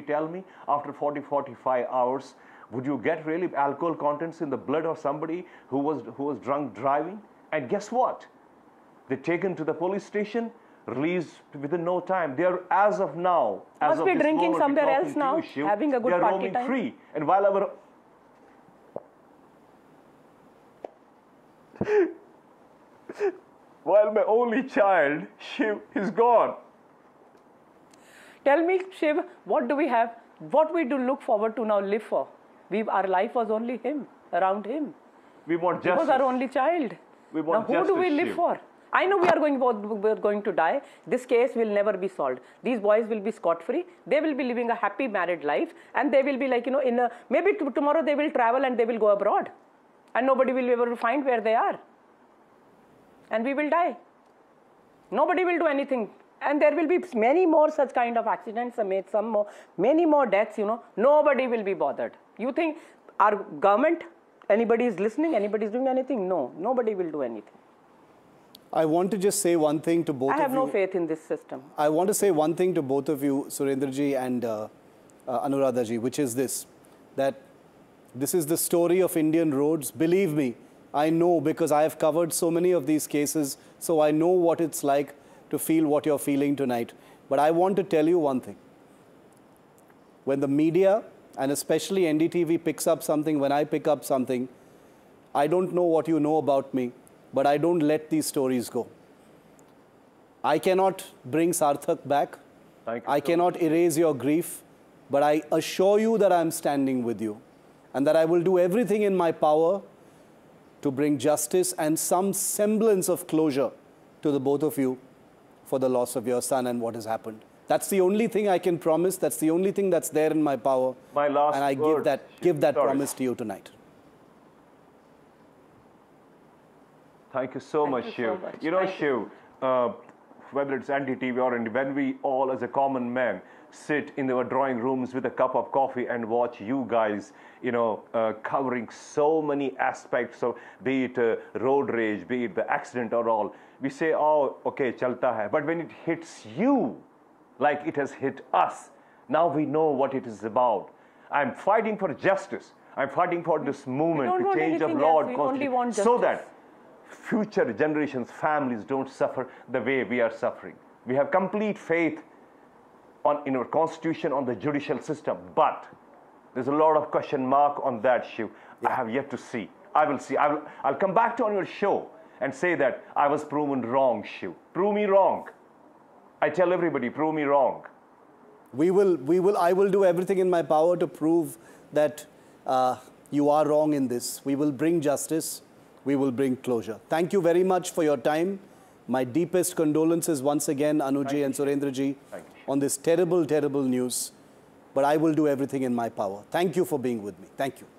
tell me, after 40, 45 hours, would you get really alcohol contents in the blood of somebody who was drunk driving? And guess what? They're taken to the police station, released within no time. They are, as of now, must be drinking somewhere else now, having a good party time. Free. And while our while my only child, Shiv, is gone. Tell me, Shiv, what do we have? What we do look forward to now live for? Our life was only him, around him. We want justice. He was our only child. We want now, who justice, do we live Shiv. for? I know we are going to die. This case will never be solved. These boys will be scot-free. They will be living a happy married life, and they will be like, maybe tomorrow they will travel and they will go abroad, and nobody will be able to find where they are. And we will die. Nobody will do anything. And there will be many more such kind of accidents, many more deaths, Nobody will be bothered. You think our government, anybody is listening, anybody is doing anything? No, nobody will do anything. I want to just say one thing to both of you. I have no faith in this system. I want to say one thing to both of you, Surendraji and Anuradhaji, which is this, that this is the story of Indian roads. Believe me, I know, because I have covered so many of these cases, so I know what it's like to feel what you're feeling tonight. But I want to tell you one thing. When the media, and especially NDTV, picks up something, when I pick up something, I don't know what you know about me, but I don't let these stories go. I cannot bring Sarthak back. I cannot erase your grief, but I assure you that I'm standing with you and that I will do everything in my power to bring justice and some semblance of closure to the both of you for the loss of your son and what has happened. That's the only thing I can promise. That's the only thing that's there in my power. My last and I word, give that promise to you tonight. Thank you so much, Shiv. Shiv, whether it's NDTV or when we all as a common man sit in our drawing rooms with a cup of coffee and watch you guys, covering so many aspects of, be it road rage, be it the accident or all, we say, oh, okay, chalta hai. But when it hits you, like it has hit us, now we know what it is about. I'm fighting for justice. I'm fighting for this movement to change of law and constitution so that future generations, families don't suffer the way we are suffering. We have complete faith in our constitution, on the judicial system, but there's a lot of question mark on that, Shiv. I have yet to see. I will see. I'll come back on your show and say that I was proven wrong, Shiv. Prove me wrong. I tell everybody, prove me wrong. I will do everything in my power to prove that you are wrong in this. We will bring justice. We will bring closure. Thank you very much for your time. My deepest condolences once again, Anuji and Surendraji, on this terrible, terrible news. But I will do everything in my power. Thank you for being with me. Thank you.